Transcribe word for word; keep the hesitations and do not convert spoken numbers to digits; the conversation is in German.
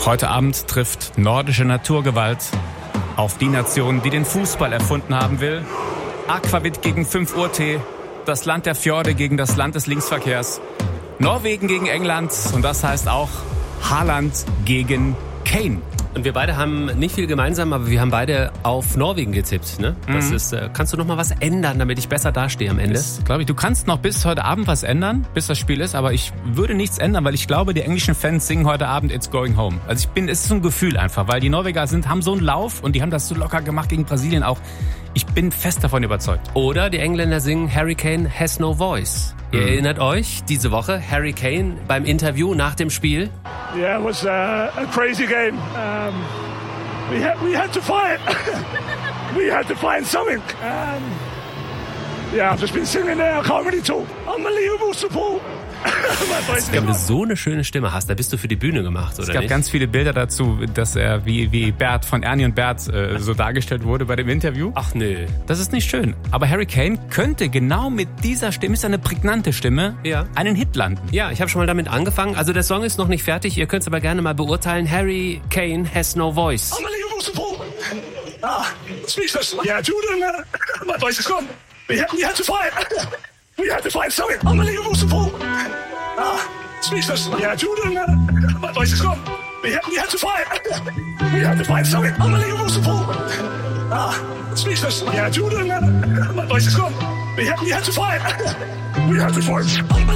Heute Abend trifft nordische Naturgewalt auf die Nation, die den Fußball erfunden haben will. Aquavit gegen fünf Uhr Tee, das Land der Fjorde gegen das Land des Linksverkehrs. Norwegen gegen England und das heißt auch Haaland gegen Kane. Und wir beide haben nicht viel gemeinsam, aber wir haben beide auf Norwegen getippt. Ne? Das Mhm. ist, äh, kannst du noch mal was ändern, damit ich besser dastehe am Ende? Glaube ich, du kannst noch bis heute Abend was ändern, bis das Spiel ist, aber ich würde nichts ändern, weil ich glaube, die englischen Fans singen heute Abend It's Going Home. Also ich bin, es ist so ein Gefühl einfach, weil die Norweger sind, haben so einen Lauf und die haben das so locker gemacht gegen Brasilien auch. Ich bin fest davon überzeugt. Oder die Engländer singen Harry Kane has no voice. Ihr Mhm. erinnert euch, diese Woche Harry Kane beim Interview nach dem Spiel. Yeah, it was uh, a crazy game. Um, we had we had to fight. we had to find something. Um, yeah, I've just been singing there. I can't really talk. Unbelievable support. Wenn du so eine schöne Stimme hast, da bist du für die Bühne gemacht, oder Es gab nicht? ganz viele Bilder dazu, dass er wie, wie Bert von Ernie und Bert äh, so dargestellt wurde bei dem Interview. Ach nö. Das ist nicht schön. Aber Harry Kane könnte genau mit dieser Stimme, ist eine prägnante Stimme, Ja. einen Hit landen. Ja, ich habe schon mal damit angefangen. Also der Song ist noch nicht fertig, ihr könnt es aber gerne mal beurteilen. Harry Kane has no voice. Unbelievable support. Ah, speechless. Yeah, Jordan, uh, my voice is gone. We had, we had to fight. We had to find something. Unbelievable support. Ah, speechless. Yeah, Jordan, uh, my voice is gone. We had, we had to fight. We had to find something. Unbelievable support. Ah, speechless. Yeah, Jordan, uh, my voice is gone. We had, we had to fight. We had to fight.